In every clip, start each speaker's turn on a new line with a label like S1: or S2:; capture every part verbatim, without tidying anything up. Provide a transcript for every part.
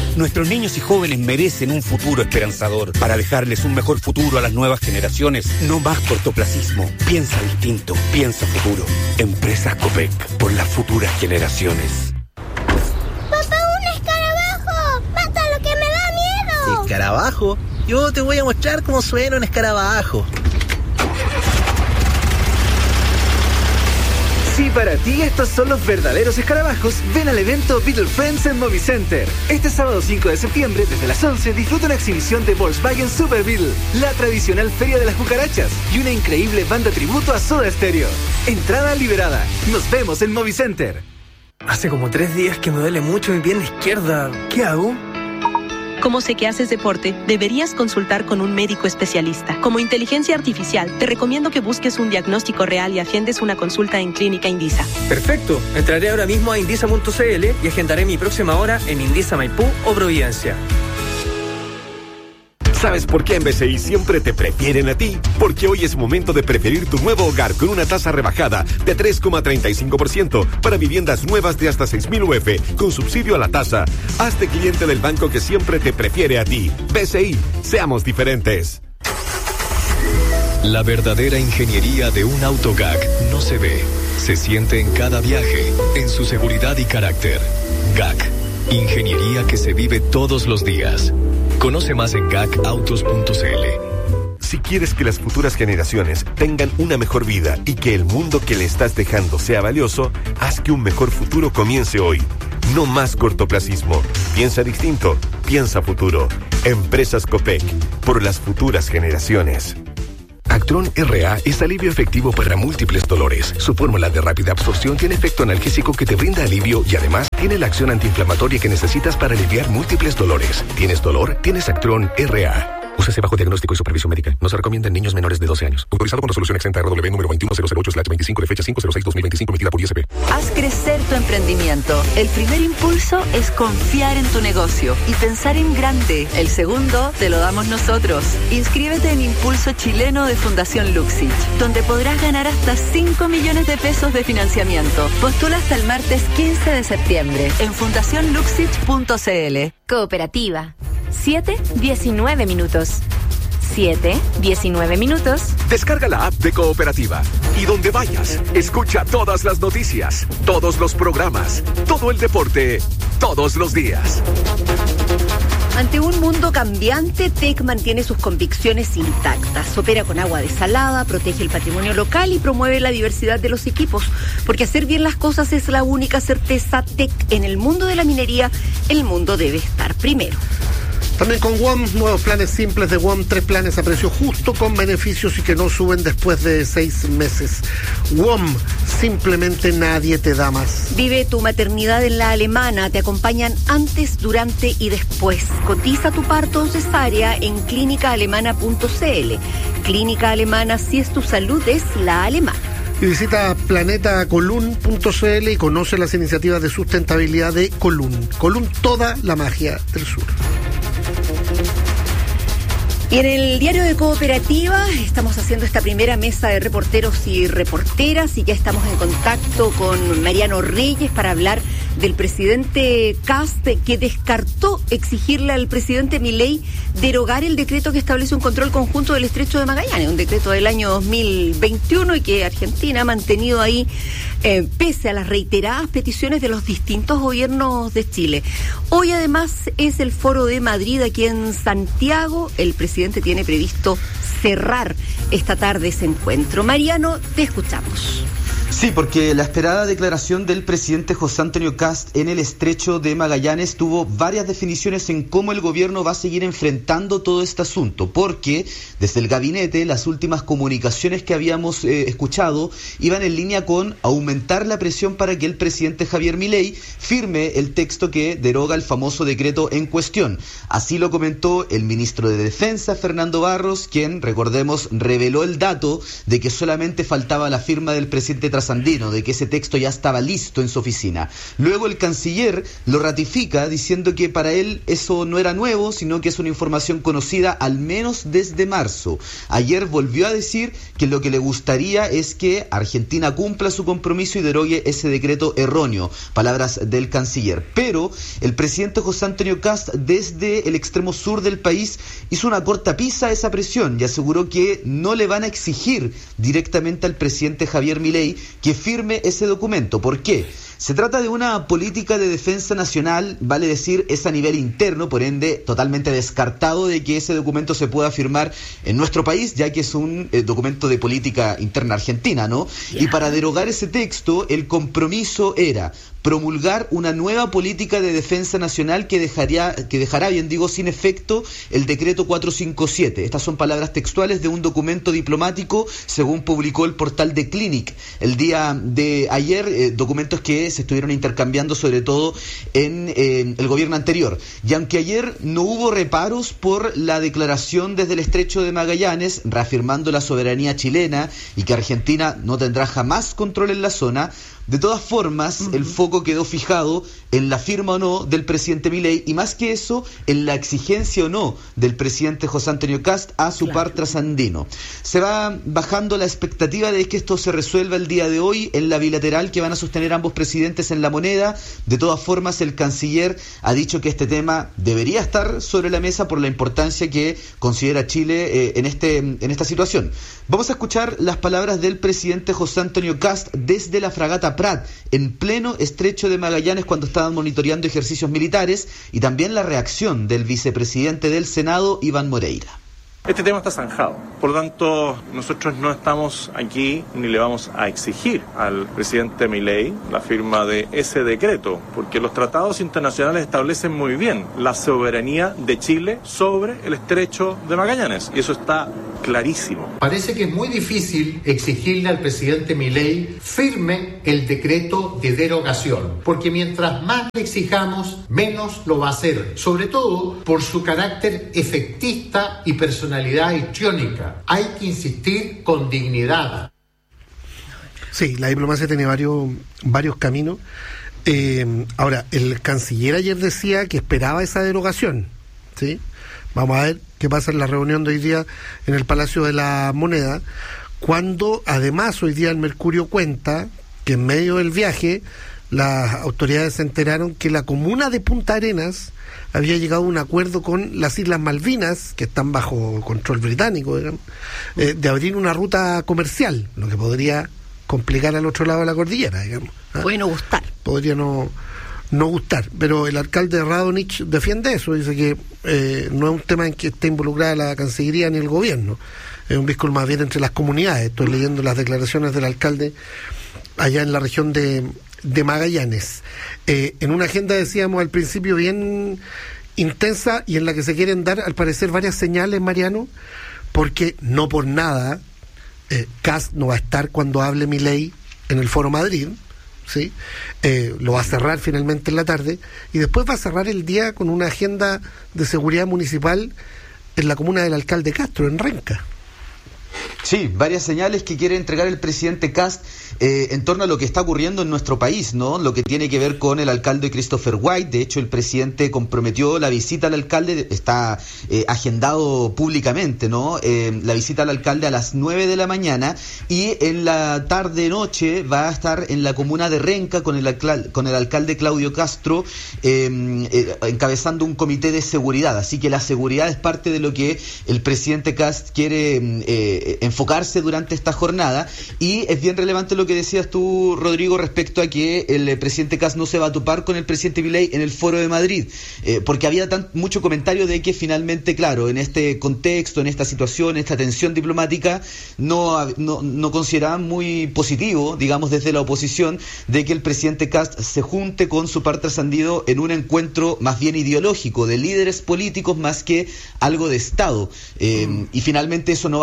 S1: Nuestros niños y jóvenes merecen un futuro esperanzador. Para dejarles un mejor futuro a las nuevas generaciones, no más cortoplacismo. Piensa distinto, piensa futuro. Empresas Copec, por las futuras generaciones.
S2: ¡Papá, un escarabajo! ¡Mátalo, que me da miedo!
S3: ¿Escarabajo? Yo te voy a mostrar cómo suena un escarabajo.
S4: Si para ti estos son los verdaderos escarabajos, ven al evento Beetle Friends en Movicenter. Este sábado cinco de septiembre, desde las once, disfruta una exhibición de Volkswagen Super Beetle, la tradicional feria de las cucarachas y una increíble banda tributo a Soda Stereo. Entrada liberada. Nos vemos en Movicenter.
S5: Hace como tres días que me duele mucho mi pierna izquierda. ¿Qué hago?
S6: Como sé que haces deporte, deberías consultar con un médico especialista. Como inteligencia artificial, te recomiendo que busques un diagnóstico real y agendes una consulta en Clínica Indisa.
S5: Perfecto. Entraré ahora mismo a indisa punto c l y agendaré mi próxima hora en Indisa Maipú o Providencia.
S7: ¿Sabes por qué en B C I siempre te prefieren a ti? Porque hoy es momento de preferir tu nuevo hogar con una tasa rebajada de tres coma treinta y cinco por ciento para viviendas nuevas de hasta seis mil U F con subsidio a la tasa. Hazte cliente del banco que siempre te prefiere a ti. B C I, seamos diferentes.
S8: La verdadera ingeniería de un auto G A C no se ve, se siente en cada viaje, en su seguridad y carácter. G A C, ingeniería que se vive todos los días. Conoce más en gacautos punto c l.
S7: Si quieres que las futuras generaciones tengan una mejor vida y que el mundo que le estás dejando sea valioso, haz que un mejor futuro comience hoy. No más cortoplacismo. Piensa distinto, piensa futuro. Empresas Copec, por las futuras generaciones.
S9: Actron R A es alivio efectivo para múltiples dolores. Su fórmula de rápida absorción tiene efecto analgésico que te brinda alivio y además tiene la acción antiinflamatoria que necesitas para aliviar múltiples dolores. ¿Tienes dolor? Tienes Actron R A. Úsese bajo diagnóstico y supervisión médica. No se recomienda en niños menores de doce años. Autorizado con resolución exenta R W número veintiuno mil ocho slash veinticinco de fecha cinco cero seis dos mil veinticinco emitida por I S P.
S10: Haz crecer tu emprendimiento. El primer impulso es confiar en tu negocio y pensar en grande. El segundo te lo damos nosotros. Inscríbete en Impulso Chileno de Fundación Luxich, donde podrás ganar hasta cinco millones de pesos de financiamiento. Postula hasta el martes quince de septiembre en fundación luxich punto c l.
S11: Cooperativa. siete diecinueve minutos. siete diecinueve minutos.
S7: Descarga la app de Cooperativa y donde vayas, escucha todas las noticias, todos los programas, todo el deporte, todos los días.
S12: Ante un mundo cambiante, T E C mantiene sus convicciones intactas. Opera con agua desalada, protege el patrimonio local y promueve la diversidad de los equipos. Porque hacer bien las cosas es la única certeza. T E C, en el mundo de la minería, el mundo debe estar primero.
S13: También con W O M, nuevos planes simples de W O M, tres planes a precio justo con beneficios y que no suben después de seis meses. W O M, simplemente nadie te da más.
S12: Vive tu maternidad en la Alemana, te acompañan antes, durante y después. Cotiza tu parto o cesárea en clínica alemana punto c l. Clínica Alemana, si es tu salud, es la alemana.
S13: Y visita planeta colun punto c l y conoce las iniciativas de sustentabilidad de Colun. Colun, toda la magia del sur.
S12: Y en el diario de Cooperativa estamos haciendo esta primera mesa de reporteros y reporteras y ya estamos en contacto con Mariano Reyes para hablar del presidente Kast, que descartó exigirle al presidente Milei derogar el decreto que establece un control conjunto del Estrecho de Magallanes, un decreto del año dos mil veintiuno y que Argentina ha mantenido ahí eh, pese a las reiteradas peticiones de los distintos gobiernos de Chile. Hoy además es el Foro de Madrid aquí en Santiago. El presidente tiene previsto cerrar esta tarde ese encuentro. Mariano, te escuchamos.
S14: Sí, porque la esperada declaración del presidente José Antonio Kast en el Estrecho de Magallanes tuvo varias definiciones en cómo el gobierno va a seguir enfrentando todo este asunto, porque desde el gabinete las últimas comunicaciones que habíamos eh, escuchado iban en línea con aumentar la presión para que el presidente Javier Milei firme el texto que deroga el famoso decreto en cuestión. Así lo comentó el ministro de Defensa, Fernando Barros, quien, recordemos, reveló el dato de que solamente faltaba la firma del presidente tras trasandino, de que ese texto ya estaba listo en su oficina. Luego el canciller lo ratifica diciendo que para él eso no era nuevo, sino que es una información conocida al menos desde marzo. Ayer volvió a decir que lo que le gustaría es que Argentina cumpla su compromiso y derogue ese decreto erróneo, palabras del canciller. Pero el presidente José Antonio Kast, desde el extremo sur del país, hizo una cortapisa a esa presión y aseguró que no le van a exigir directamente al presidente Javier Milei que firme ese documento. ¿Por qué? Se trata de una política de defensa nacional, vale decir, es a nivel interno, por ende, totalmente descartado de que ese documento se pueda firmar en nuestro país, ya que es un eh, documento de política interna argentina, ¿no? Yeah. Y para derogar ese texto, el compromiso era promulgar una nueva política de defensa nacional que dejaría, que dejará, bien digo, sin efecto el decreto cuatrocientos cincuenta y siete. Estas son palabras textuales de un documento diplomático, según publicó el portal de Clinic el día de ayer, eh, documentos que se estuvieron intercambiando sobre todo en eh, el gobierno anterior. Y aunque ayer no hubo reparos por la declaración desde el Estrecho de Magallanes, reafirmando la soberanía chilena y que Argentina no tendrá jamás control en la zona, de todas formas, uh-huh. el foco quedó fijado en la firma o no del presidente Milei y más que eso, en la exigencia o no del presidente José Antonio Kast a su claro. par trasandino. Se va bajando la expectativa de que esto se resuelva el día de hoy en la bilateral que van a sostener ambos presidentes en La Moneda. De todas formas, el canciller ha dicho que este tema debería estar sobre la mesa por la importancia que considera Chile eh, en, este, en esta situación. Vamos a escuchar las palabras del presidente José Antonio Kast desde la fragata Prat, en pleno Estrecho de Magallanes, cuando estaban monitoreando ejercicios militares, y también la reacción del vicepresidente del Senado, Iván Moreira.
S15: Este tema está zanjado, por lo tanto nosotros no estamos aquí ni le vamos a exigir al presidente Milei la firma de ese decreto, porque los tratados internacionales establecen muy bien la soberanía de Chile sobre el Estrecho de Magallanes, y eso está clarísimo.
S16: Parece que es muy difícil exigirle al presidente Milei firme el decreto de derogación, porque mientras más le exijamos, menos lo va a hacer, sobre todo por su carácter efectista y personalidad histriónica. Hay que insistir con dignidad.
S13: Sí, la diplomacia tiene varios, varios caminos. Eh, ahora, el canciller ayer decía que esperaba esa derogación, ¿sí? Vamos a ver qué pasa en la reunión de hoy día en el Palacio de la Moneda, cuando además hoy día el Mercurio cuenta que en medio del viaje las autoridades se enteraron que la comuna de Punta Arenas había llegado a un acuerdo con las Islas Malvinas, que están bajo control británico, digamos, eh, de abrir una ruta comercial, lo que podría complicar al otro lado de la cordillera, digamos. ¿Ah?
S12: Puede no gustar.
S13: Podría no, no gustar, pero el alcalde Radonich defiende eso, dice que eh, no es un tema en que esté involucrada la Cancillería ni el gobierno, es un vínculo más bien entre las comunidades. Estoy leyendo las declaraciones del alcalde allá en la región de de Magallanes, eh, en una agenda, decíamos al principio, bien intensa y en la que se quieren dar al parecer varias señales, Mariano, porque no por nada eh, Kast no va a estar cuando hable Milei en el Foro Madrid, ¿sí? Eh, lo va a cerrar finalmente en la tarde y después va a cerrar el día con una agenda de seguridad municipal en la comuna del alcalde Castro, en Renca.
S14: Sí, varias señales que quiere entregar el presidente Kast eh, en torno a lo que está ocurriendo en nuestro país, ¿no? Lo que tiene que ver con el alcalde Christopher White. De hecho, el presidente comprometió la visita al alcalde, está eh, agendado públicamente, ¿no? Eh, la visita al alcalde a las nueve de la mañana y en la tarde-noche va a estar en la comuna de Renca con el, alcal- con el alcalde Claudio Castro eh, eh, encabezando un comité de seguridad. Así que la seguridad es parte de lo que el presidente Kast quiere eh, enfocarse durante esta jornada, y es bien relevante lo que decías tú, Rodrigo, respecto a que el presidente Kast no se va a topar con el presidente Milei en el Foro de Madrid, eh, porque había tan, mucho comentario de que finalmente, claro, en este contexto, en esta situación, en esta tensión diplomática, no, no, no consideraban muy positivo, digamos, desde la oposición, de que el presidente Kast se junte con su par trascendido en un encuentro más bien ideológico, de líderes políticos más que algo de Estado, eh, mm. y finalmente eso no va a ocurrir.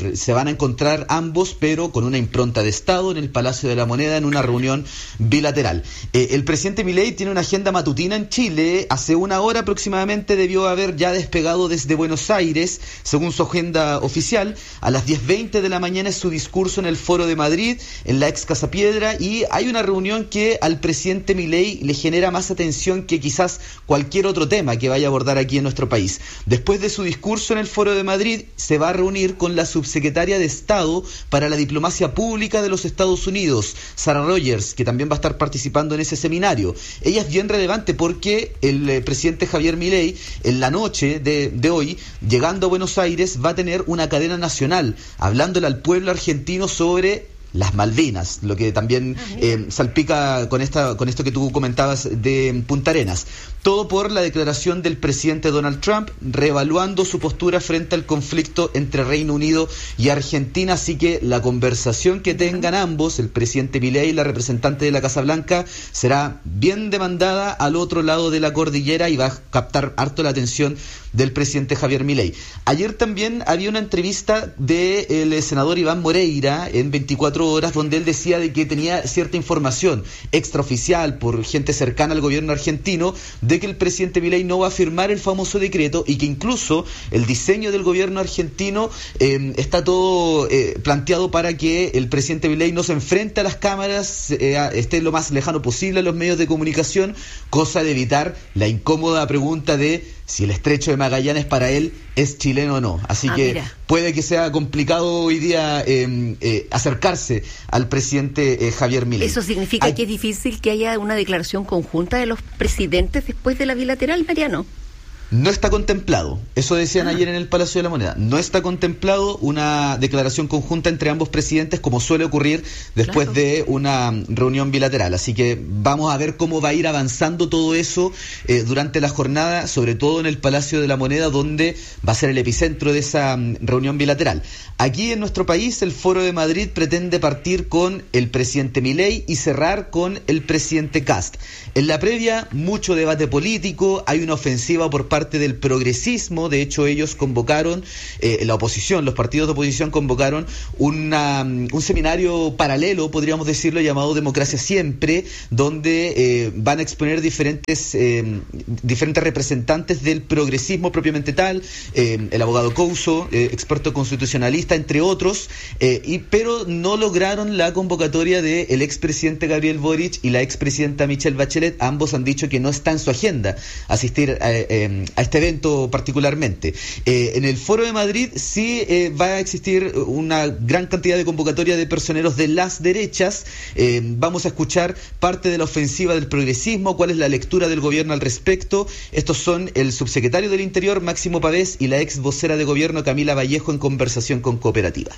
S14: reunir. Se van a encontrar ambos, pero con una impronta de Estado en el Palacio de la Moneda en una reunión bilateral. Eh, el presidente Milei tiene una agenda matutina en Chile. Hace una hora aproximadamente debió haber ya despegado desde Buenos Aires, según su agenda oficial. A las diez veinte de la mañana es su discurso en el Foro de Madrid, en la ex Casa Piedra, y hay una reunión que al presidente Milei le genera más atención que quizás cualquier otro tema que vaya a abordar aquí en nuestro país. Después de su discurso en el Foro de Madrid, se va a reunir con la subsecretaria de Estado para la Diplomacia Pública de los Estados Unidos, Sarah Rogers, que también va a estar participando en ese seminario. Ella es bien relevante porque el eh, presidente Javier Milei, en la noche de, de hoy, llegando a Buenos Aires, va a tener una cadena nacional, hablándole al pueblo argentino sobre las Malvinas, lo que también eh, salpica con esta con esto que tú comentabas de Punta Arenas. Todo por la declaración del presidente Donald Trump, reevaluando su postura frente al conflicto entre Reino Unido y Argentina. Así que la conversación que tengan ambos, el presidente Milei y la representante de la Casa Blanca, será bien demandada al otro lado de la cordillera y va a captar harto la atención del presidente Javier Milei. Ayer también había una entrevista del senador Iván Moreira en veinticuatro horas, donde él decía de que tenía cierta información extraoficial por gente cercana al gobierno argentino de que el presidente Milei no va a firmar el famoso decreto y que incluso el diseño del gobierno argentino eh, está todo eh, planteado para que el presidente Milei no se enfrente a las cámaras, eh, esté lo más lejano posible a los medios de comunicación, cosa de evitar la incómoda pregunta de si el estrecho de Magallanes para él es chileno o no. Así ah, que mira. puede que sea complicado hoy día eh, eh, acercarse al presidente eh, Javier Milei.
S12: ¿Eso significa
S14: Hay...
S12: que es difícil que haya una declaración conjunta de los presidentes después de la bilateral, Mariano?
S14: No está contemplado, eso decían ah. ayer en el Palacio de la Moneda, no está contemplado una declaración conjunta entre ambos presidentes como suele ocurrir después claro. de una reunión bilateral, así que vamos a ver cómo va a ir avanzando todo eso eh, durante la jornada, sobre todo en el Palacio de la Moneda, donde va a ser el epicentro de esa um, reunión bilateral. Aquí en nuestro país el Foro de Madrid pretende partir con el presidente Milei y cerrar con el presidente Kast. En la previa, mucho debate político, hay una ofensiva por parte parte del progresismo. De hecho, ellos convocaron, eh, la oposición, los partidos de oposición convocaron una, un seminario paralelo, podríamos decirlo, llamado Democracia Siempre, donde eh, van a exponer diferentes eh, diferentes representantes del progresismo propiamente tal, eh, el abogado Couso, eh, experto constitucionalista, entre otros, eh, y, pero no lograron la convocatoria del expresidente Gabriel Boric y la expresidenta Michelle Bachelet. Ambos han dicho que no está en su agenda asistir a, eh, a este evento particularmente. Eh, en el Foro de Madrid sí eh, va a existir una gran cantidad de convocatoria de personeros de las derechas. Eh, vamos a escuchar parte de la ofensiva del progresismo, cuál es la lectura del gobierno al respecto. Estos son el subsecretario del Interior, Máximo Pavés, y la ex vocera de gobierno, Camila Vallejo, en conversación con Cooperativa.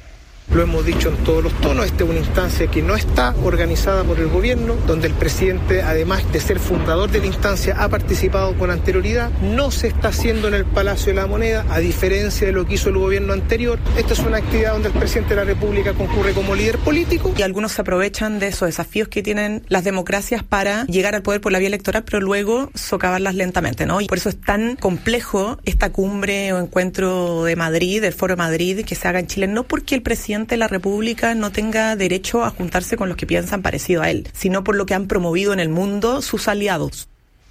S17: Lo hemos dicho en todos los tonos, esta es una instancia que no está organizada por el gobierno, donde el presidente, además de ser fundador de la instancia, ha participado con anterioridad. No se está haciendo en el Palacio de la Moneda, a diferencia de lo que hizo el gobierno anterior. Esta es una actividad donde el presidente de la República concurre como líder político.
S18: Y algunos se aprovechan de esos desafíos que tienen las democracias para llegar al poder por la vía electoral, pero luego socavarlas lentamente, ¿no? Y por eso es tan complejo esta cumbre o encuentro de Madrid, del Foro de Madrid, que se haga en Chile, no porque el presidente de la República no tenga derecho a juntarse con los que piensan parecido a él, sino por lo que han promovido en el mundo sus aliados.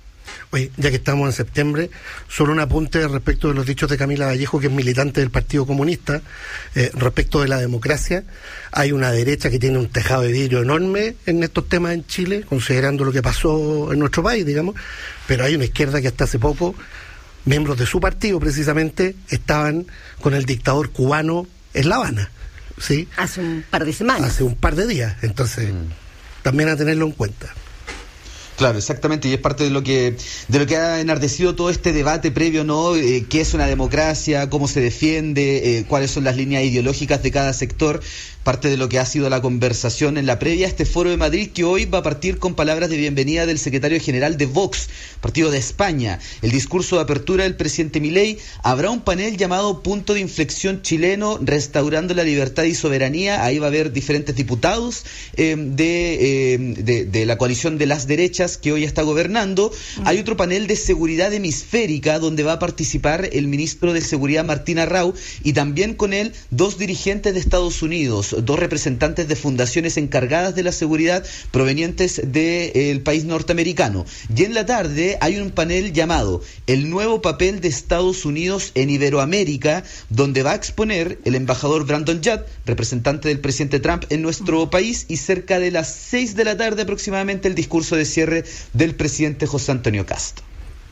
S13: Oye, ya que estamos en septiembre, solo un apunte respecto de los dichos de Camila Vallejo, que es militante del Partido Comunista, eh, respecto de la democracia. Hay una derecha que tiene un tejado de vidrio enorme en estos temas en Chile, considerando lo que pasó en nuestro país, digamos, pero hay una izquierda que hasta hace poco, miembros de su partido precisamente, estaban con el dictador cubano en La Habana. ¿Sí?
S12: Hace un par de semanas.
S13: Hace un par de días, entonces mm. también a tenerlo en cuenta.
S14: Claro, exactamente, y es parte de lo que de lo que ha enardecido todo este debate previo, ¿no? Eh, ¿Qué es una democracia? ¿Cómo se defiende? Eh, ¿Cuáles son las líneas ideológicas de cada sector? parte de lo que ha sido la conversación en la previa a este foro de Madrid, que hoy va a partir con palabras de bienvenida del secretario general de Vox, partido de España. El discurso de apertura del presidente Milei. Habrá un panel llamado Punto de Inflexión Chileno, restaurando la libertad y soberanía. Ahí va a haber diferentes diputados eh, de, eh, de, de la coalición de las derechas que hoy está gobernando. Uh-huh. Hay otro panel de seguridad hemisférica, donde va a participar el ministro de Seguridad Martín Arrau, y también con él dos dirigentes de Estados Unidos, dos representantes de fundaciones encargadas de la seguridad provenientes del país norteamericano. Y en la tarde hay un panel llamado El nuevo papel de Estados Unidos en Iberoamérica, donde va a exponer el embajador Brandon Judd, representante del presidente Trump en nuestro país, y cerca de las seis de la tarde aproximadamente el discurso de cierre del presidente José Antonio Kast.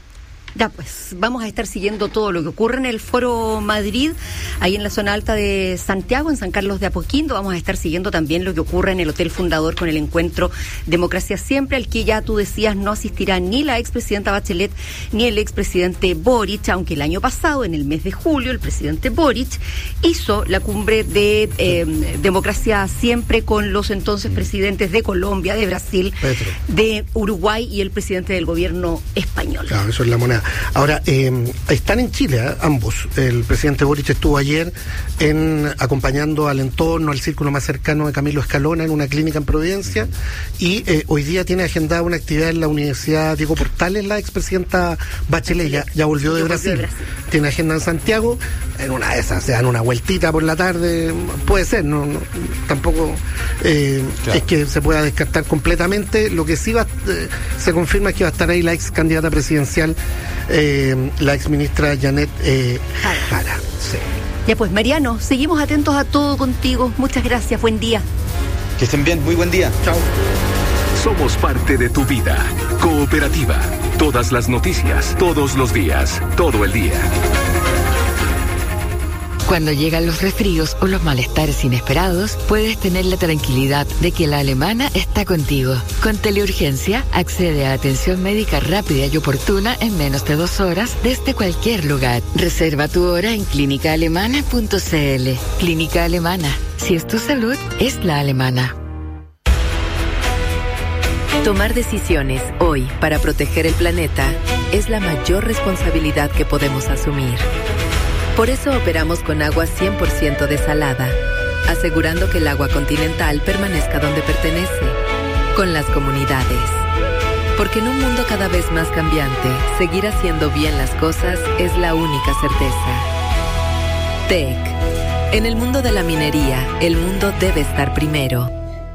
S12: Ya, pues vamos a estar siguiendo todo lo que ocurre en el Foro Madrid, ahí en la zona alta de Santiago, en San Carlos de Apoquindo. Vamos a estar siguiendo también lo que ocurre en el Hotel Fundador con el encuentro Democracia Siempre, al que ya tú decías no asistirá ni la expresidenta Bachelet ni el expresidente Boric, aunque el año pasado, en el mes de julio, el presidente Boric hizo la cumbre de eh, Democracia Siempre con los entonces presidentes de Colombia, de Brasil, Petro, de Uruguay y el presidente del gobierno español.
S13: Claro, eso es la moneda. Ahora, eh, están en Chile, ¿eh? ambos. El presidente Boric estuvo ayer en acompañando al entorno, al círculo más cercano de Camilo Escalona en una clínica en Providencia, y eh, hoy día tiene agendada una actividad en la Universidad Diego Portales, la expresidenta Bachelet, ya, ya volvió de Brasil. de Brasil. Tiene agenda en Santiago, en una de esas se dan una vueltita por la tarde, puede ser, no, no tampoco eh, claro. es que se pueda descartar completamente. Lo que sí va, eh, se confirma es que va a estar ahí la ex candidata presidencial, Eh, la ex ministra Janet eh, Jara. Jara sí.
S12: Ya pues, Mariano, seguimos atentos a todo contigo. Muchas gracias, buen día.
S14: Que estén bien, muy buen día.
S13: Chao.
S8: Somos parte de tu vida. Cooperativa. Todas las noticias, todos los días, todo el día.
S19: Cuando llegan los resfríos o los malestares inesperados, puedes tener la tranquilidad de que la Alemana está contigo. Con Teleurgencia, accede a atención médica rápida y oportuna en menos de dos horas desde cualquier lugar. Reserva tu hora en clínica alemana punto c l. Clínica Alemana. Si es tu salud, es la alemana.
S20: Tomar decisiones hoy para proteger el planeta es la mayor responsabilidad que podemos asumir. Por eso operamos con agua cien por ciento desalada, asegurando que el agua continental permanezca donde pertenece, con las comunidades. Porque en un mundo cada vez más cambiante, seguir haciendo bien las cosas es la única certeza. T E C. En el mundo de la minería, el mundo debe estar primero.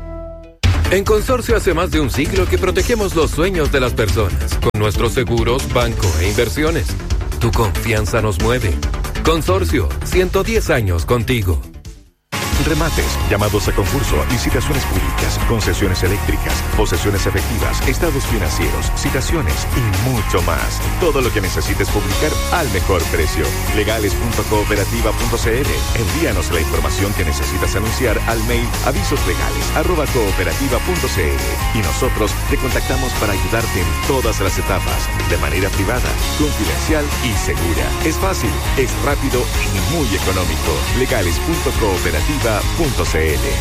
S21: En Consorcio hace más de un siglo que protegemos los sueños de las personas, con nuestros seguros, banco e inversiones. Tu confianza nos mueve. Consorcio, ciento diez años contigo.
S7: Remates, llamados a concurso, licitaciones públicas, concesiones eléctricas, posesiones efectivas, estados financieros, citaciones y mucho más. Todo lo que necesites publicar al mejor precio. legales punto cooperativa punto c l. Envíanos la información que necesitas anunciar al mail avisoslegales arroba cooperativa punto c l y nosotros te contactamos para ayudarte en todas las etapas, de manera privada, confidencial y segura. Es fácil, es rápido y muy económico. legales punto cooperativa punto c l.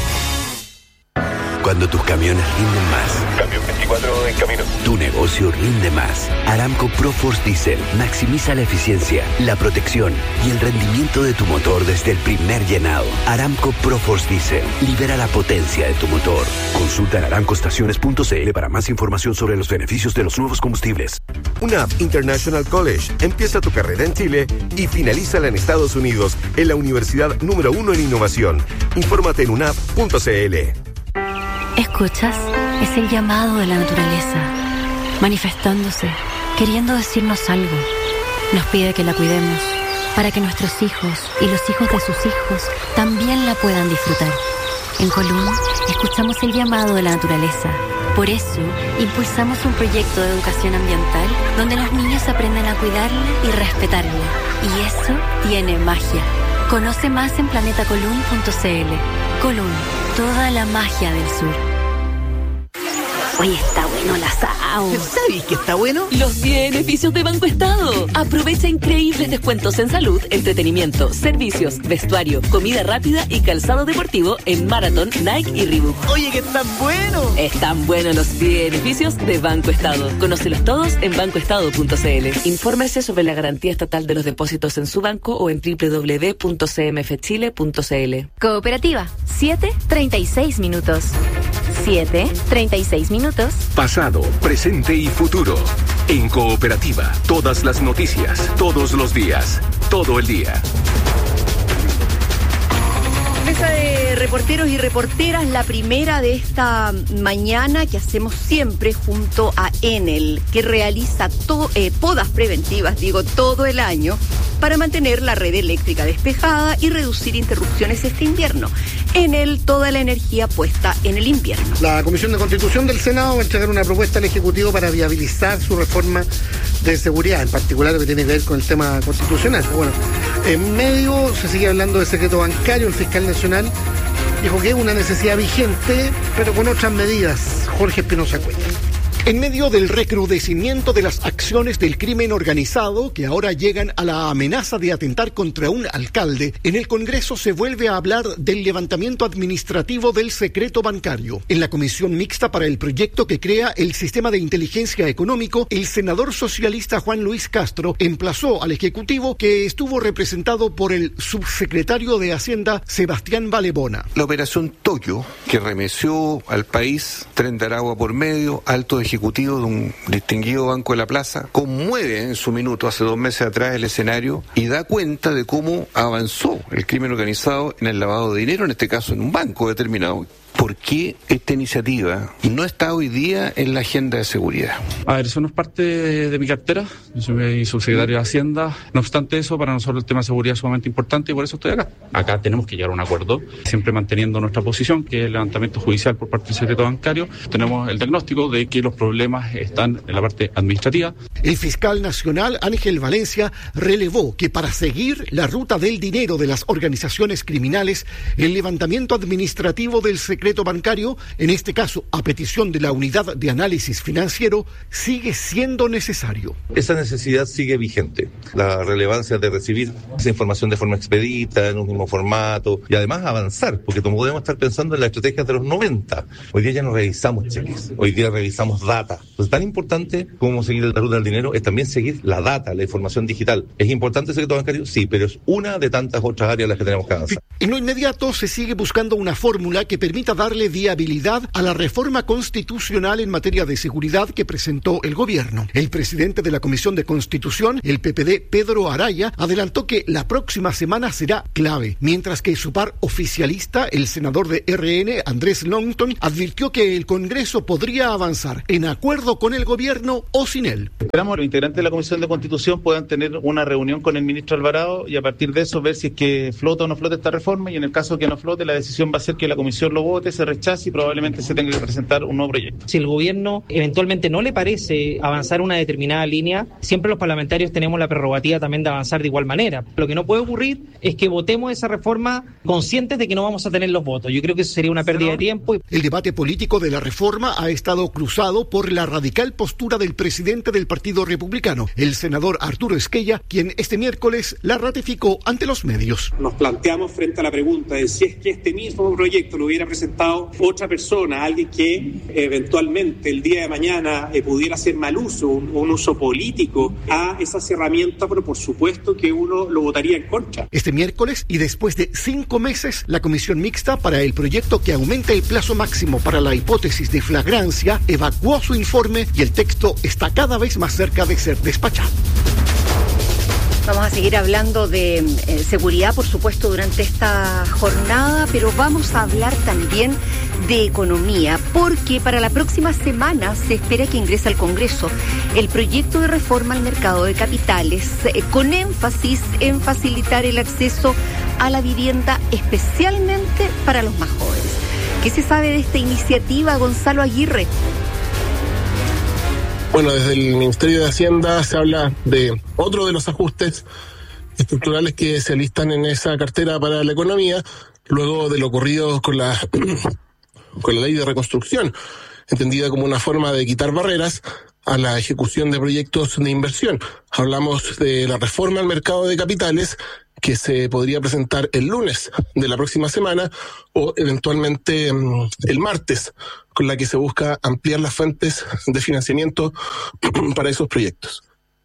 S22: Cuando tus camiones rinden más.
S7: Camión veinticuatro en camino.
S22: Tu negocio rinde más. Aramco ProForce Diesel maximiza la eficiencia, la protección y el rendimiento de tu motor desde el primer llenado. Aramco ProForce Diesel libera la potencia de tu motor. Consulta en aramco estaciones punto c l para más información sobre los beneficios de los nuevos combustibles.
S7: U N A P International College. Empieza tu carrera en Chile y finalízala en Estados Unidos en la universidad número uno en innovación. Infórmate en u n a p punto c l.
S23: ¿Escuchas? Es el llamado de la naturaleza, manifestándose, queriendo decirnos algo. Nos pide que la cuidemos, para que nuestros hijos y los hijos de sus hijos también la puedan disfrutar. En Colún, escuchamos el llamado de la naturaleza. Por eso, impulsamos un proyecto de educación ambiental donde los niños aprenden a cuidarla y respetarla. Y eso tiene magia. Conoce más en planeta colún punto c l. Colún, toda la magia del sur. Oye, está bueno el asado.
S1: ¿Sabes qué está bueno?
S2: Los beneficios de Banco Estado. Aprovecha increíbles descuentos en salud, entretenimiento, servicios, vestuario, comida rápida y calzado deportivo en Marathon, Nike y Reebok.
S1: Oye, que están buenos.
S2: Están buenos los beneficios de Banco Estado. Conócelos todos en banco estado punto c l. Infórmese sobre la garantía estatal de los depósitos en su banco o en doble u doble u doble u punto c m f chile punto c l.
S11: Cooperativa, siete treinta y seis minutos. siete treinta y seis minutos.
S3: Pasado, presente y futuro. En Cooperativa, todas las noticias, todos los días, todo el día.
S12: Mesa de reporteros y reporteras, la primera de esta mañana que hacemos siempre junto a Enel, que realiza to, eh, podas preventivas, digo, todo el año, para mantener la red eléctrica despejada y reducir interrupciones este invierno. Enel, toda la energía puesta en el invierno.
S13: La Comisión de Constitución del Senado va a entregar una propuesta al Ejecutivo para viabilizar su reforma de seguridad, en particular lo que tiene que ver con el tema constitucional. Bueno, en medio se sigue hablando de secreto bancario. El fiscal nacional dijo que es una necesidad vigente, pero con otras medidas. Jorge Espinosa cuenta.
S24: En medio del recrudecimiento de las acciones del crimen organizado, que ahora llegan a la amenaza de atentar contra un alcalde, en el Congreso se vuelve a hablar del levantamiento administrativo del secreto bancario. En la comisión mixta para el proyecto que crea el sistema de inteligencia económico, el senador socialista Juan Luis Castro emplazó al Ejecutivo, que estuvo representado por el subsecretario de Hacienda, Sebastián Valebona.
S25: La operación Toyo, que remeció al país, Tren de Aragua por medio, alto de ejecutivo de un distinguido Banco de la Plaza, conmueve en su minuto, hace dos meses atrás, el escenario y da cuenta de cómo avanzó el crimen organizado en el lavado de dinero, en este caso en un banco determinado. ¿Por qué esta iniciativa no está hoy día en la agenda de seguridad?
S26: A ver, eso no es parte de, de mi cartera. Yo soy subsecretario de Hacienda. No obstante eso, para nosotros el tema de seguridad es sumamente importante y por eso estoy acá. Acá tenemos que llegar a un acuerdo, siempre manteniendo nuestra posición, que es el levantamiento judicial por parte del secreto bancario. Tenemos el diagnóstico de que los problemas están en la parte administrativa.
S24: El fiscal nacional, Ángel Valencia, relevó que para seguir la ruta del dinero de las organizaciones criminales, el levantamiento administrativo del secreto secreto bancario, en este caso a petición de la Unidad de Análisis Financiero, sigue siendo necesario.
S27: Esa necesidad sigue vigente. La relevancia de recibir esa información de forma expedita, en un mismo formato, y además avanzar, porque como podemos estar pensando en las estrategias de los noventa, hoy día ya no revisamos cheques, hoy día revisamos data. Entonces, tan importante como seguir la ruta del dinero es también seguir la data, la información digital. ¿Es importante el secreto bancario? Sí, pero es una de tantas otras áreas en las que tenemos que avanzar.
S24: En lo inmediato se sigue buscando una fórmula que permita darle viabilidad a la reforma constitucional en materia de seguridad que presentó el gobierno. El presidente de la Comisión de Constitución, el P P D, Pedro Araya, adelantó que la próxima semana será clave, mientras que su par oficialista, el senador de R N, Andrés Longton, advirtió que el Congreso podría avanzar en acuerdo con el gobierno o sin él.
S27: Esperamos que los integrantes de la Comisión de Constitución puedan tener una reunión con el ministro Alvarado y a partir de eso ver si es que flota o no flota esta reforma, y en el caso que no flote, la decisión va a ser que la Comisión lo vote, se rechace y probablemente se tenga que presentar un nuevo proyecto.
S28: Si el gobierno eventualmente no le parece avanzar una determinada línea, siempre los parlamentarios tenemos la prerrogativa también de avanzar de igual manera. Lo que no puede ocurrir es que votemos esa reforma conscientes de que no vamos a tener los votos. Yo creo que eso sería una pérdida de tiempo.
S24: El debate político de la reforma ha estado cruzado por la radical postura del presidente del Partido Republicano, el senador Arturo Esquella, quien este miércoles la ratificó ante los medios.
S29: Nos planteamos frente a la pregunta de si es que este mismo proyecto lo hubiera presentado otra persona, alguien que eventualmente el día de mañana eh, pudiera hacer mal uso, un, un uso político a esas herramientas, pero por supuesto que uno lo votaría en contra.
S24: Este miércoles, y después de cinco meses, la comisión mixta para el proyecto que aumenta el plazo máximo para la hipótesis de flagrancia evacuó su informe y el texto está cada vez más cerca de ser despachado.
S12: Vamos a seguir hablando de eh, seguridad, por supuesto, durante esta jornada, pero vamos a hablar también de economía, porque para la próxima semana se espera que ingrese al Congreso el proyecto de reforma al mercado de capitales, eh, con énfasis en facilitar el acceso a la vivienda, especialmente para los más jóvenes. ¿Qué se sabe de esta iniciativa, Gonzalo Aguirre?
S30: Bueno, desde el Ministerio de Hacienda se habla de otro de los ajustes estructurales que se alistan en esa cartera para la economía, luego de lo ocurrido con la, con la ley de reconstrucción. entendida como una forma de quitar barreras a la ejecución de proyectos de inversión. Hablamos de la reforma al mercado de capitales que se podría presentar el lunes de la próxima semana o eventualmente el martes, con la que se busca ampliar las fuentes de financiamiento para esos proyectos.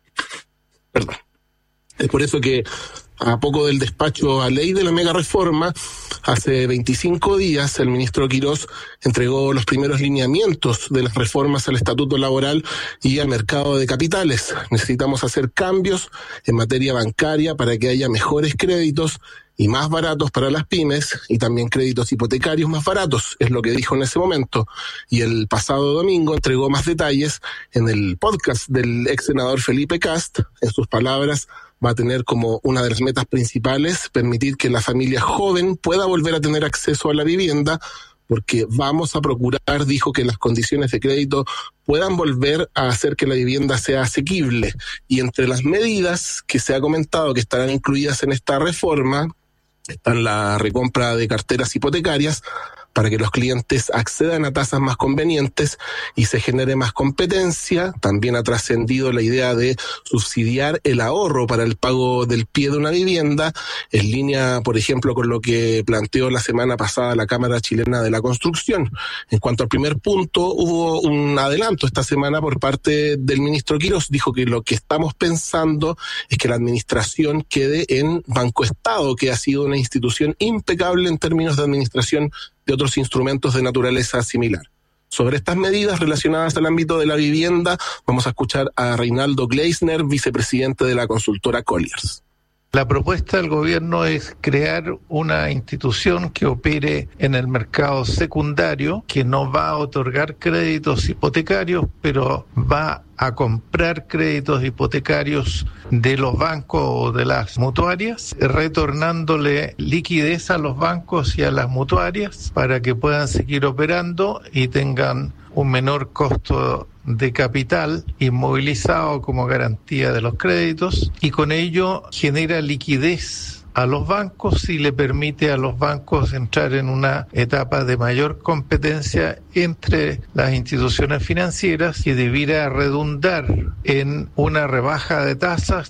S30: Perdón. Es por eso que a poco del despacho a ley de la mega reforma, hace veinticinco días el ministro Quirós entregó los primeros lineamientos de las reformas al estatuto laboral y al mercado de capitales. Necesitamos hacer cambios en materia bancaria para que haya mejores créditos y más baratos para las pymes y también créditos hipotecarios más baratos, es lo que dijo en ese momento. Y el pasado domingo entregó más detalles en el podcast del ex senador Felipe Kast. En sus palabras, va a tener como una de las metas principales permitir que la familia joven pueda volver a tener acceso a la vivienda, porque vamos a procurar, dijo, que las condiciones de crédito puedan volver a hacer que la vivienda sea asequible. Y entre las medidas que se ha comentado que estarán incluidas en esta reforma están la recompra de carteras hipotecarias para que los clientes accedan a tasas más convenientes y se genere más competencia. También ha trascendido la idea de subsidiar el ahorro para el pago del pie de una vivienda, en línea, por ejemplo, con lo que planteó la semana pasada la Cámara Chilena de la Construcción. En cuanto al primer punto, hubo un adelanto esta semana por parte del ministro Quirós. Dijo que lo que estamos pensando es que la administración quede en Banco Estado, que ha sido una institución impecable en términos de administración de otros instrumentos de naturaleza similar. Sobre estas medidas relacionadas al ámbito de la vivienda, vamos a escuchar a Reinaldo Gleisner, vicepresidente de la consultora Colliers.
S4: La propuesta del gobierno es crear una institución que opere en el mercado secundario, que no va a otorgar créditos hipotecarios, pero va a comprar créditos hipotecarios de los bancos o de las mutuarias, retornándole liquidez a los bancos y a las mutuarias para que puedan seguir operando y tengan un menor costo de capital inmovilizado como garantía de los créditos, y con ello genera liquidez a los bancos y le permite a los bancos entrar en una etapa de mayor competencia entre las instituciones financieras, que debiera redundar en una rebaja de tasas.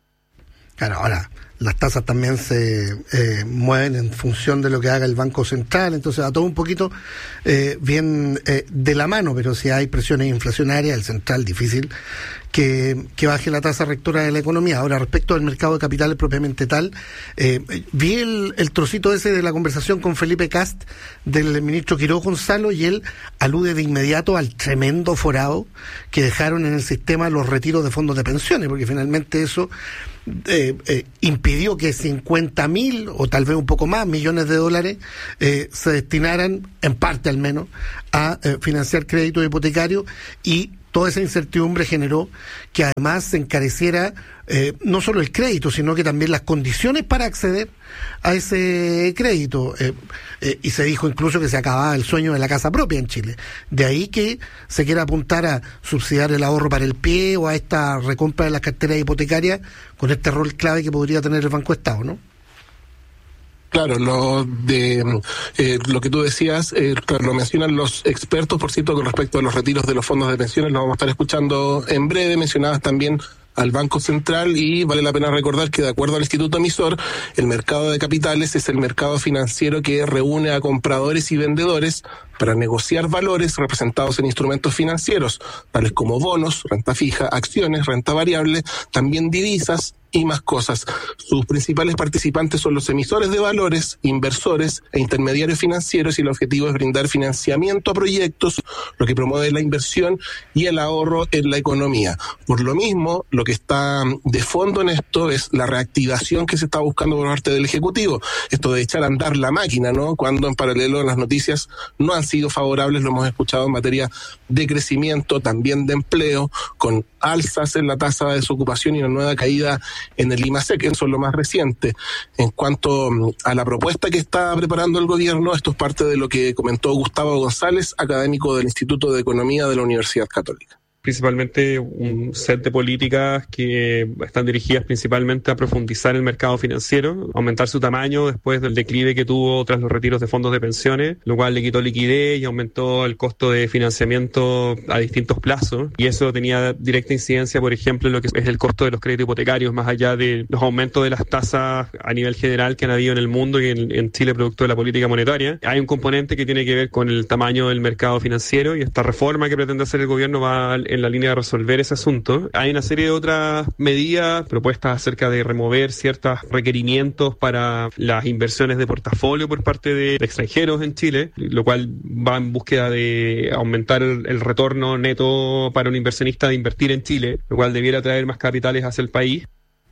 S13: Claro, ahora las tasas también se eh, mueven en función de lo que haga el Banco Central, entonces va todo un poquito eh, bien eh, de la mano, pero si hay presiones inflacionarias, el Central difícil que, que baje la tasa rectora de la economía. Ahora, respecto al mercado de capitales propiamente tal, eh, vi el, el trocito ese de la conversación con Felipe Kast del ministro Quirós Gonzalo, y él alude de inmediato al tremendo forado que dejaron en el sistema los retiros de fondos de pensiones, porque finalmente eso Eh, eh, impidió que cincuenta mil o tal vez un poco más millones de dólares eh, se destinaran, en parte al menos, a eh, financiar créditos hipotecarios, y toda esa incertidumbre generó que además se encareciera eh, no solo el crédito, sino que también las condiciones para acceder a ese crédito. Eh, eh, y se dijo incluso que se acababa el sueño de la casa propia en Chile. De ahí que se quiera apuntar a subsidiar el ahorro para el pie o a esta recompra de las carteras hipotecarias, con este rol clave que podría tener el Banco Estado, ¿no?
S30: Claro, lo de eh, lo que tú decías, eh, lo mencionan los expertos, por cierto, con respecto a los retiros de los fondos de pensiones, lo vamos a estar escuchando en breve. Mencionabas también al Banco Central, y vale la pena recordar que, de acuerdo al Instituto Emisor, el mercado de capitales es el mercado financiero que reúne a compradores y vendedores para negociar valores representados en instrumentos financieros, tales como bonos, renta fija, acciones, renta variable, también divisas y más cosas. Sus principales participantes son los emisores de valores, inversores e intermediarios financieros, y el objetivo es brindar financiamiento a proyectos, lo que promueve la inversión y el ahorro en la economía. Por lo mismo, lo que está de fondo en esto es la reactivación que se está buscando por parte del Ejecutivo, esto de echar a andar la máquina, ¿no? Cuando en paralelo las noticias no han sido favorables, lo hemos escuchado en materia de crecimiento, también de empleo, con alzas en la tasa de desocupación y una nueva caída en el IMASEC, eso es lo más reciente. En cuanto a la propuesta que está preparando el gobierno, esto es parte de lo que comentó Gustavo González, académico del Instituto de Economía de la Universidad Católica.
S5: principalmente un set de políticas que están dirigidas principalmente a profundizar el mercado financiero, aumentar su tamaño después del declive que tuvo tras los retiros de fondos de pensiones, lo cual le quitó liquidez y aumentó el costo de financiamiento a distintos plazos, y eso tenía directa incidencia, por ejemplo, en lo que es el costo de los créditos hipotecarios, más allá de los aumentos de las tasas a nivel general que han habido en el mundo y en, en Chile producto de la política monetaria. Hay un componente que tiene que ver con el tamaño del mercado financiero, y esta reforma que pretende hacer el gobierno va en la línea de resolver ese asunto. Hay una serie de otras medidas, propuestas acerca de remover ciertos requerimientos para las inversiones de portafolio por parte de extranjeros en Chile, lo cual va en búsqueda de aumentar el, el retorno neto para un inversionista de invertir en Chile, lo cual debiera traer más capitales hacia el país.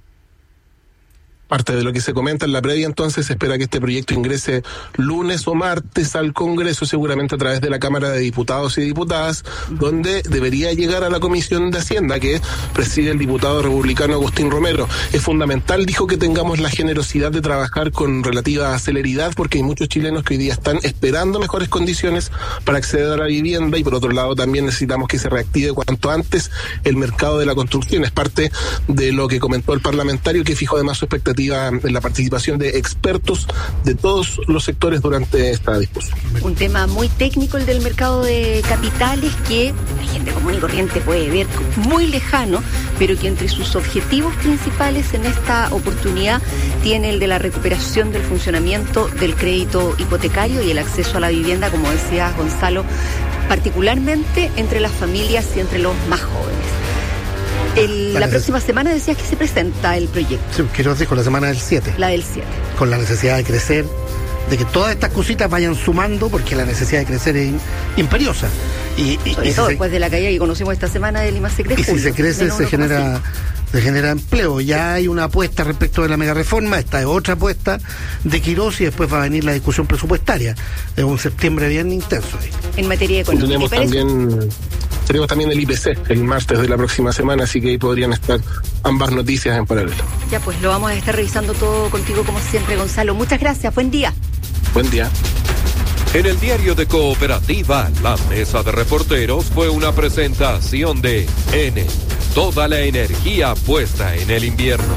S30: Parte de lo que se comenta en la previa, entonces, se espera que este proyecto ingrese lunes o martes al Congreso, seguramente a través de la Cámara de Diputados y Diputadas, donde debería llegar a la Comisión de Hacienda, que preside el diputado republicano Agustín Romero. Es fundamental, dijo, que tengamos la generosidad de trabajar con relativa celeridad, porque hay muchos chilenos que hoy día están esperando mejores condiciones para acceder a la vivienda, y por otro lado también necesitamos que se reactive cuanto antes el mercado de la construcción. Es parte de lo que comentó el parlamentario, que fijó además su expectativa en la participación de expertos de todos los sectores durante esta discusión.
S12: Un tema muy técnico, el del mercado de capitales, que la gente común y corriente puede ver muy lejano, pero que entre sus objetivos principales en esta oportunidad tiene el de la recuperación del funcionamiento del crédito hipotecario y el acceso a la vivienda, como decía Gonzalo, particularmente entre las familias y entre los más jóvenes. El, la próxima semana decías que se presenta el proyecto.
S13: Sí, que nos dijo la semana del siete.
S12: La del siete.
S13: Con la necesidad de crecer, de que todas estas cositas vayan sumando, porque la necesidad de crecer es imperiosa. Y, y,
S12: Sobre
S13: y
S12: todo
S13: si
S12: después
S13: se,
S12: de la caída que conocimos esta semana de Lima se crece.
S13: Y si se crece, se genera, se genera empleo. Ya hay una apuesta respecto de la mega reforma, esta es otra apuesta de Quirós, y después va a venir la discusión presupuestaria. Es un septiembre bien intenso ahí.
S12: En materia económica.
S30: Tenemos también, tenemos también el I P C el martes de la próxima semana, así que ahí podrían estar ambas noticias en paralelo.
S12: Ya, pues lo vamos a estar revisando todo contigo como siempre, Gonzalo. Muchas gracias, buen día.
S30: Buen día.
S21: En el diario de Cooperativa, la mesa de reporteros fue una presentación de N. Toda la energía puesta en el invierno.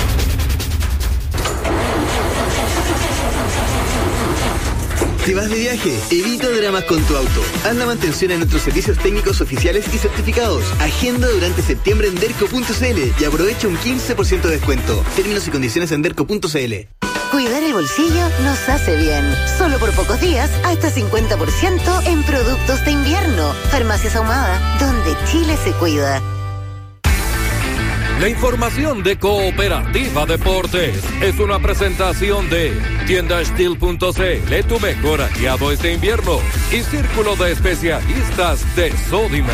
S1: Si vas de viaje, evita dramas con tu auto. Haz la mantención en nuestros servicios técnicos oficiales y certificados. Agenda durante septiembre en derco punto c l y aprovecha un quince por ciento de descuento. Términos y condiciones en derco punto c l.
S6: Cuidar el bolsillo nos hace bien. Solo por pocos días, hasta cincuenta por ciento en productos de invierno. Farmacias Ahumada, donde Chile se cuida.
S21: La información de Cooperativa Deportes es una presentación de tienda steel punto c l, tu mejor aliado este invierno, y Círculo de Especialistas de Sodimac.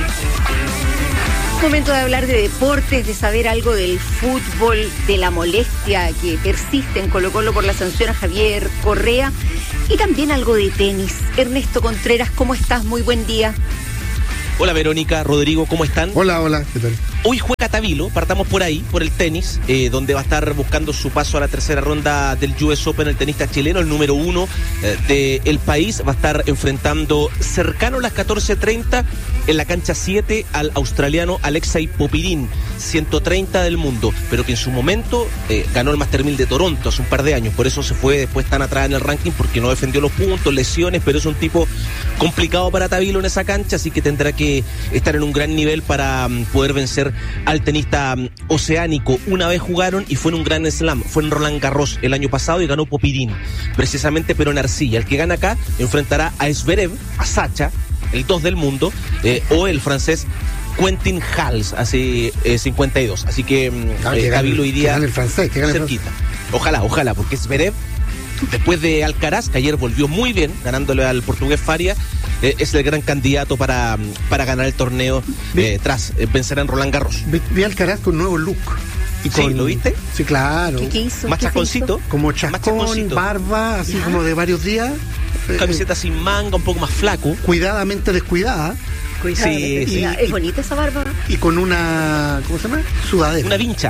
S12: Momento de hablar de deportes, de saber algo del fútbol, de la molestia que persiste en Colo-Colo por la sanción a Javier Correa, y también algo de tenis. Ernesto Contreras, ¿cómo estás? Muy buen día.
S8: Hola Verónica, Rodrigo, ¿cómo están?
S13: Hola, hola, ¿qué tal?
S8: Hoy juega Tavilo, partamos por ahí, por el tenis, eh, donde va a estar buscando su paso a la tercera ronda del U S Open el tenista chileno, el número uno eh, del país. Va a estar enfrentando cercano a las catorce treinta en la cancha siete al australiano Alexei Popyrin, ciento treinta del mundo, pero que en su momento eh, ganó el Master mil de Toronto hace un par de años, por eso se fue después tan atrás en el ranking, porque no defendió los puntos, lesiones, pero es un tipo complicado para Tavilo en esa cancha, así que tendrá que estar en un gran nivel para um, poder vencer al tenista um, oceánico. Una vez jugaron y fue en un gran slam, fue en Roland Garros el año pasado y ganó Popyrin, precisamente, pero en arcilla. El que gana acá enfrentará a Zverev, a Sacha, el dos del mundo, eh, o el francés Quentin Hals, hace eh, cincuenta y dos. Así que
S13: ah,
S8: eh, Tavilo iría
S13: el francés, que
S8: cerquita. El ojalá, ojalá, porque Zverev, después de Alcaraz, que ayer volvió muy bien, ganándole al portugués Faria, eh, es el gran candidato para, para ganar el torneo eh, tras eh, vencer en Roland Garros.
S13: Vi, vi Alcaraz con nuevo look.
S8: Y con, sí, ¿lo viste?
S13: Sí, claro.
S12: ¿Qué, qué hizo?
S8: Más chasconcito.
S13: Como chascón, barba, así ¿ya? Como de varios días.
S8: Camiseta sin manga, un poco más flaco.
S13: Cuidadamente descuidada.
S12: Sí, sí. Es bonita esa barba.
S13: Y con una, ¿cómo se llama? Sudadera.
S8: Una vincha.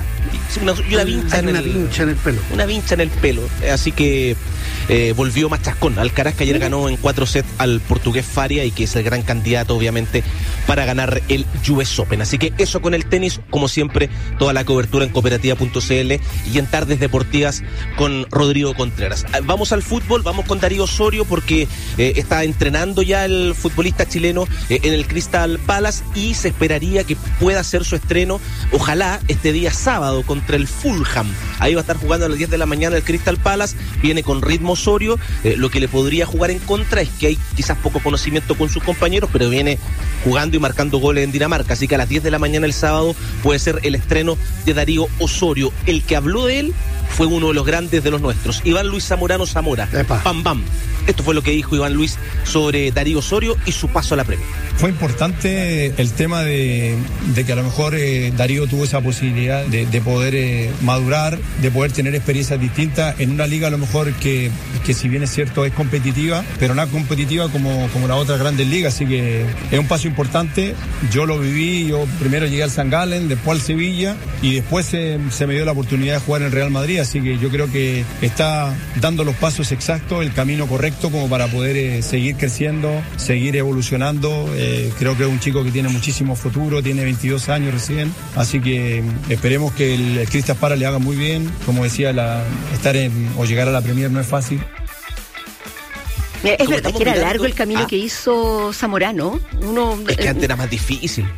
S8: Sí, una, y una vincha, en
S13: una
S8: el,
S13: vincha en el pelo.
S8: Una vincha en el pelo. Así que eh, volvió machascón. Alcaraz, que ayer ganó en cuatro sets al portugués Faria y que es el gran candidato, obviamente, para ganar el U S Open. Así que eso con el tenis, como siempre, toda la cobertura en cooperativa punto c l y en Tardes Deportivas con Rodrigo Contreras. Vamos al fútbol, vamos con Darío Osorio porque eh, está entrenando ya el futbolista chileno eh, en el Crystal Palace y se esperaría que pueda hacer su estreno, ojalá este día sábado contra el Fulham. Ahí va a estar jugando a las diez de la mañana el Crystal Palace, viene con ritmo Osorio, eh, lo que le podría jugar en contra es que hay quizás poco conocimiento con sus compañeros, pero viene jugando y marcando goles en Dinamarca, así que a las diez de la mañana el sábado puede ser el estreno de Darío Osorio. El que habló de él fue uno de los grandes de los nuestros, Iván Luis Zamorano Zamora. Epa. Pam, pam. Esto fue lo que dijo Iván Luis sobre Darío Osorio y su paso a la Premier.
S9: Fue importante el tema de, de que a lo mejor eh, Darío tuvo esa posibilidad de, de poder eh, madurar, de poder tener experiencias distintas en una liga a lo mejor que, que si bien es cierto es competitiva, pero no competitiva como, como las otras grandes ligas, así que es un paso importante. Yo lo viví, yo primero llegué al San Gallen, después al Sevilla y después se, se me dio la oportunidad de jugar en el Real Madrid, así que yo creo que está dando los pasos exactos, el camino correcto como para poder eh, seguir creciendo, seguir evolucionando. Eh, creo que es un chico que tiene muchísimo futuro, tiene veintidós años recién, así que esperemos que el, el Crystal Palace le haga muy bien. Como decía, la, estar en o llegar a la Premier no es fácil.
S12: Es verdad que era largo el camino ah. que hizo Zamorano. Uno,
S8: es que antes era más difícil.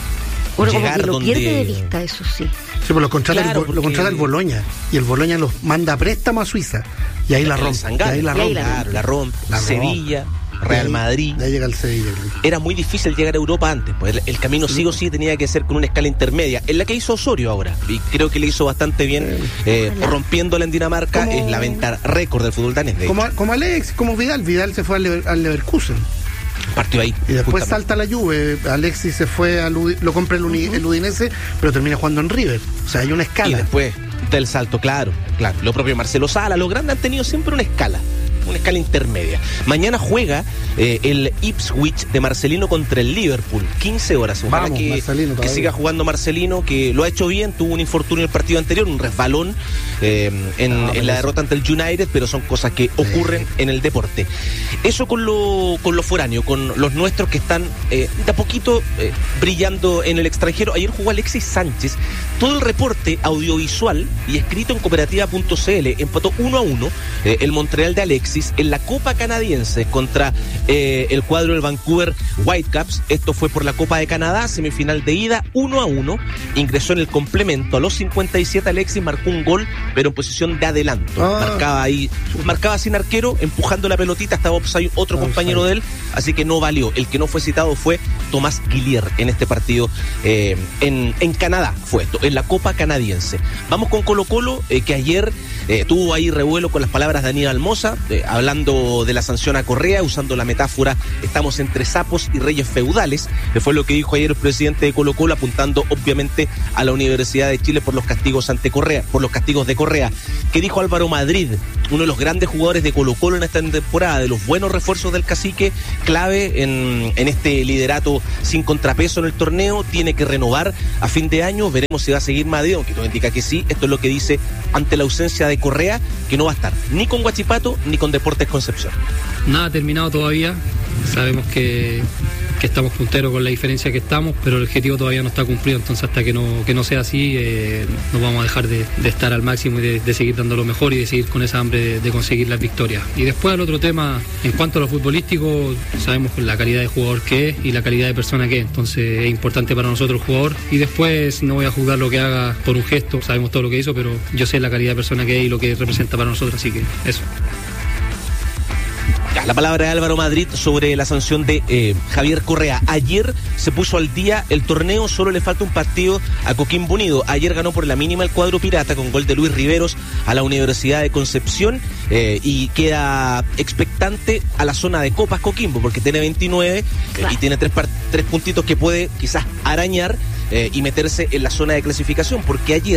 S12: Uno como que lo donde... pierde de vista, eso sí.
S13: Sí, pues lo contrata, claro, el, porque... lo contrata el Bologna y el Bologna los manda a préstamo a Suiza y ahí la rompe. Y ahí la rompe.
S8: Claro, la rompe. La Sevilla, Real
S13: ahí,
S8: Madrid.
S13: Ya llega el Sevilla.
S8: Era muy difícil llegar a Europa antes, pues el, el camino sí. sí o sí tenía que ser con una escala intermedia, en la que hizo Osorio ahora, y creo que le hizo bastante bien, eh, rompiéndola en Dinamarca, como... es la venta récord del fútbol danés. De
S13: como, como Alex, como Vidal, Vidal se fue al, Lever, al Leverkusen.
S8: Partió ahí.
S13: Y después justamente salta la Juve. Alexis se fue, a Ludi, lo compra el, Uni, uh-huh. el Udinese, pero termina jugando en River. O sea, hay una escala.
S8: Y después del salto, claro, claro. Lo propio Marcelo Sala, los grandes han tenido siempre una escala. Una escala intermedia. Mañana juega eh, el Ipswich de Marcelino contra el Liverpool, quince horas. Ojalá Vamos, que, que siga jugando Marcelino, que lo ha hecho bien, tuvo un infortunio en el partido anterior, un resbalón eh, en, no, en la derrota ante el United, pero son cosas que ocurren sí. en el deporte. Eso con lo, con lo foráneo, con los nuestros que están eh, de a poquito eh, brillando en el extranjero. Ayer jugó Alexis Sánchez. Todo el reporte audiovisual y escrito en cooperativa punto c l empató uno a uno eh, el Montreal de Alexis en la Copa Canadiense contra eh, el cuadro del Vancouver Whitecaps. Esto fue por la Copa de Canadá, semifinal de ida, uno a uno. Ingresó en el complemento. A los cincuenta y siete Alexis marcó un gol, pero en posición de adelanto. Ah. Marcaba ahí, marcaba sin arquero, empujando la pelotita, estaba offside otro ah, compañero de él, así que no valió. El que no fue citado fue Tomás Guillier en este partido eh, en, en Canadá, fue esto, en la Copa Canadiense. Vamos con Colo Colo, eh, que ayer eh, tuvo ahí revuelo con las palabras de Aníbal Mosa, eh, hablando de la sanción a Correa, usando la metáfora, estamos entre sapos y reyes feudales, que fue lo que dijo ayer el presidente de Colo Colo, apuntando obviamente a la Universidad de Chile por los castigos ante Correa, por los castigos de Correa. ¿Qué dijo Álvaro Madrid? Uno de los grandes jugadores de Colo Colo en esta temporada, de los buenos refuerzos del cacique, clave en, en este liderato sin contrapeso en el torneo, tiene que renovar a fin de año, veremos si va a seguir Madrid, aunque todo indica que sí. Esto es lo que dice ante la ausencia de Correa, que no va a estar ni con Huachipato ni con Deportes Concepción.
S10: Nada terminado todavía, sabemos que, que estamos punteros con la diferencia que estamos, pero el objetivo todavía no está cumplido, entonces hasta que no, que no sea así, eh, no vamos a dejar de, de estar al máximo y de, de seguir dando lo mejor y de seguir con esa hambre de, de conseguir las victorias. Y después al otro tema, en cuanto a lo futbolístico, sabemos la calidad de jugador que es y la calidad de persona que es, entonces es importante para nosotros el jugador, y después no voy a juzgar lo que haga por un gesto, sabemos todo lo que hizo, pero yo sé la calidad de persona que es y lo que representa para nosotros, así que eso.
S8: La palabra de Álvaro Madrid sobre la sanción de eh, Javier Correa. Ayer se puso al día el torneo, solo le falta un partido a Coquimbo Unido. Ayer ganó por la mínima el cuadro pirata con gol de Luis Riveros a la Universidad de Concepción eh, y queda expectante a la zona de Copas Coquimbo porque tiene veintinueve claro. eh, y tiene tres, tres puntitos que puede quizás arañar eh, y meterse en la zona de clasificación, porque ayer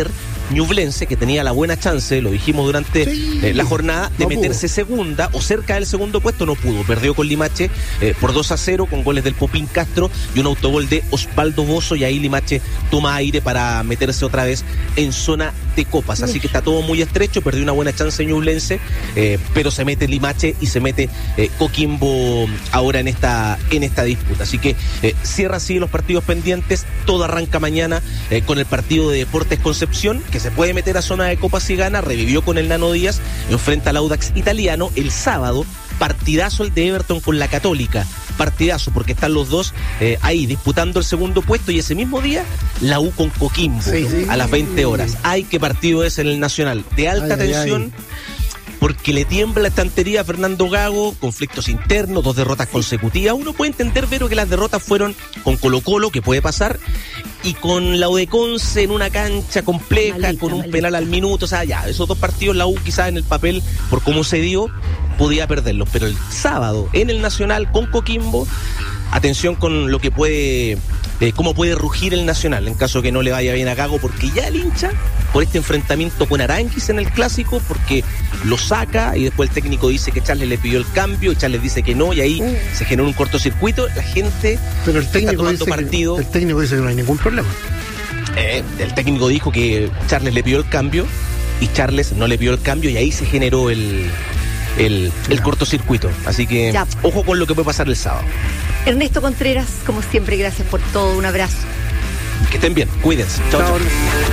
S8: Ñublense, que tenía la buena chance, lo dijimos durante sí, eh, la jornada, de no meterse pudo. segunda o cerca del segundo puesto, no pudo. Perdió con Limache eh, por dos a cero con goles del Popín Castro y un autogol de Osvaldo Bozo, y ahí Limache toma aire para meterse otra vez en zona de copas. Así que está todo muy estrecho, perdió una buena chance Ñublense, eh, pero se mete Limache y se mete eh, Coquimbo ahora en esta, en esta disputa. Así que eh, cierra así los partidos pendientes, todo arranca mañana eh, con el partido de Deportes Concepción, que se puede meter a zona de copas si gana, revivió con el Nano Díaz, enfrenta al Audax Italiano. El sábado, partidazo el de Everton con la Católica, partidazo porque están los dos eh, ahí disputando el segundo puesto, y ese mismo día la U con Coquimbo sí, sí. a las veinte horas. Ay, qué partido es en el Nacional, de alta ay, tensión. Ay, ay. Porque le tiembla la estantería a Fernando Gago, conflictos internos, dos derrotas consecutivas. Uno puede entender, Vero, que las derrotas fueron con Colo-Colo, que puede pasar, y con la U de Conce en una cancha compleja, malita, con un malita. penal al minuto. O sea, ya, esos dos partidos la U quizás en el papel, por cómo se dio, podía perderlos. Pero el sábado, en el Nacional, con Coquimbo, atención con lo que puede, eh, cómo puede rugir el Nacional en caso que no le vaya bien a Gago, porque ya el hincha, por este enfrentamiento con Aranguis en el Clásico, porque lo saca y después el técnico dice que Charles le pidió el cambio y Charles dice que no, y ahí uh. se generó un cortocircuito. La gente
S13: pero el técnico
S8: está tomando
S13: dice
S8: partido.
S13: Que, el técnico dice que no hay ningún problema.
S8: Eh, el técnico dijo que Charles le pidió el cambio y Charles no le pidió el cambio, y ahí se generó el, el, el cortocircuito. Así que ya. Ojo con lo que puede pasar el sábado.
S12: Ernesto Contreras, como siempre, gracias por todo. Un abrazo.
S8: Que estén bien, cuídense. Chao, chao.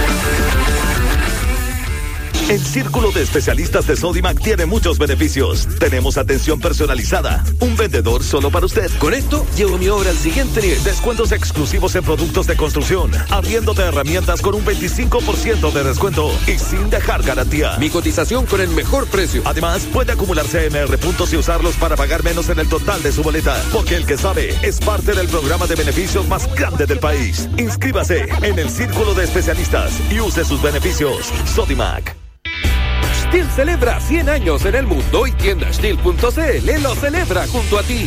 S7: El Círculo de Especialistas de Sodimac tiene muchos beneficios. Tenemos atención personalizada, un vendedor solo para usted. Con esto, llevo mi obra al siguiente nivel. Descuentos exclusivos en productos de construcción, arriendo de herramientas con un veinticinco por ciento de descuento y sin dejar garantía. Mi cotización con el mejor precio. Además, puede acumular C M R puntos y usarlos para pagar menos en el total de su boleta. Porque el que sabe es parte del programa de beneficios más grande del país. Inscríbase en el Círculo de Especialistas y use sus beneficios. Sodimac. Stihl celebra cien años en el mundo y tienda Stihl punto c l lo celebra junto a ti.